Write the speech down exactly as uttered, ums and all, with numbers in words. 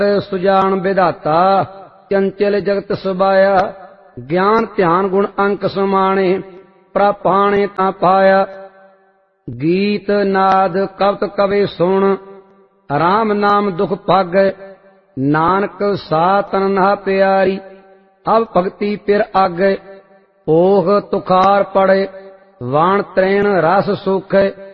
सुजान विधाता चंचल जगत सुबाया। ज्ञान ध्यान गुण अंक समाने प्रापाणे ता पाया। गीत नाद कवत कवे सुन राम नाम दुख भागै। नानक सा तन नहा प्यारी अब भगति पिर आगै। ओह तुखार पड़े वाण त्रैण रस सुखै।